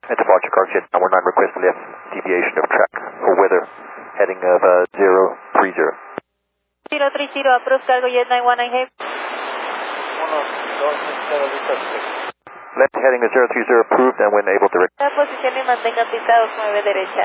Departure Cargo Jet 919 request left deviation of track for weather heading of 030. 030, approved Cargo Jet 919 Heavy. 1, 2, 0, Left heading of 030 approved and when able to... La posición y mantenga pisados 9 derecha.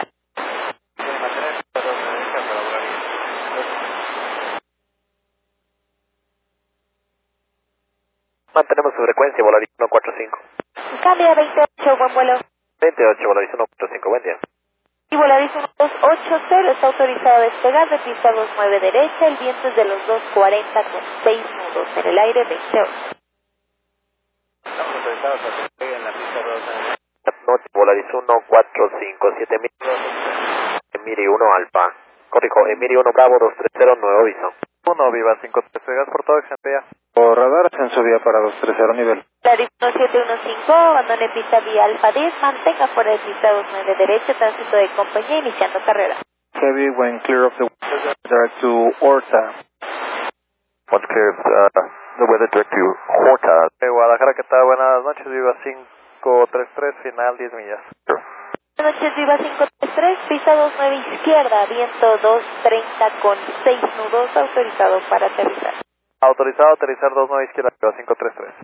Mantenemos su frecuencia, Volaris 145. Cambia 28, buen vuelo. 28, Volaris 145, buen día. Y Volaris 1280 está autorizado a despegar de pista 29 derecha, el viento es de los 240 con 6 nudos en el aire 28. Estamos autorizados a despegue en la pista 2. Noche, Volaris 1457, Emiri 1 Alfa. Corrijo, Emiri 1 Bravo 230, nuevo aviso. 1 Viva 53 Vegas por todo vía. Por radar, ascenso vía para 230 nivel. Volaris 1715, abandone pista vía Alfa 10, mantenga fuera de pista 29 derecha, tránsito de compañía iniciando carrera. Heavy when clear of the weather, direct to Horta. Once clear the weather direct to Horta. Guadalajara, ¿qué tal? Buenas noches, Viva 533, final 10 millas. Buenas noches, Viva 533, pista 29 izquierda, viento 230 con 6 nudos, autorizado para aterrizar. Autorizado a aterrizar 29 izquierda, Viva 533.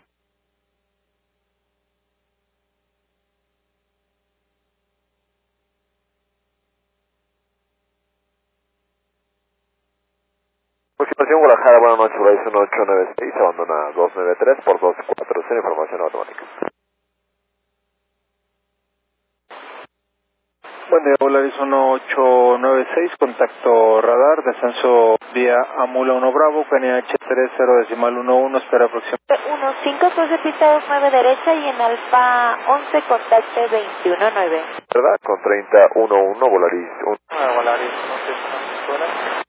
Aproximación Guadalajara, buenas noches, Volaris 1896, abandona 293 por 240, información automática. Buen día, Volaris 1896, contacto radar, descenso vía Amula 1 Bravo, KNH 30.11, espera aproximadamente. 15, cruce pista 29 derecha y en Alfa 11 contacte 219. ¿Verdad? Con 3011, Volaris 1. Volaris 161.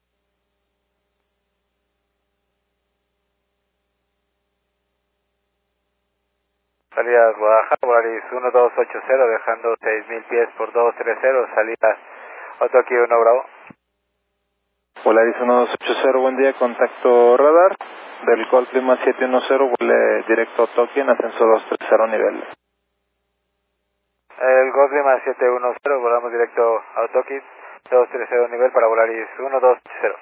Salida Guadalajara, Volaris 1280, dejando 6000 pies por 230, salida Otoki 1 Bravo. Volaris 1280, buen día, contacto radar, del Golf Lima 710, vuele directo a Otoki en ascenso 230 nivel. El Golf Lima 710, volamos directo a Otoki, 230 nivel para Volaris 1280.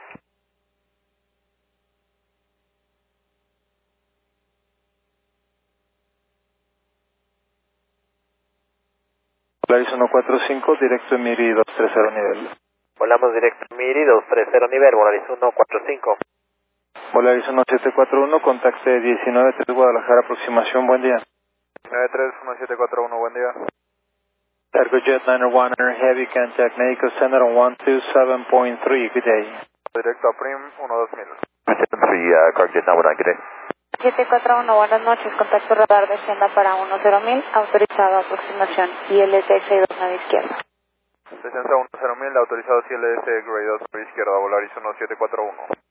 Volaris 145, directo Emiri 230 nivel. Volamos directo Emiri 230 nivel, Volaris 145. Volaris 1741, contacte 193 Guadalajara, aproximación, buen día. 931741, buen día. Cargo Jet 919 Heavy, contact NACO Center on 127.3, good day. Directo a Prim 12000. 73, Cargo Jet 919, good day. 741, buenas noches, contacto radar descienda para 10.000, autorizado aproximación ILS 629 izquierda. Descenso a 10000, autorizado CLS Grade 2 izquierda, Volaris 1741.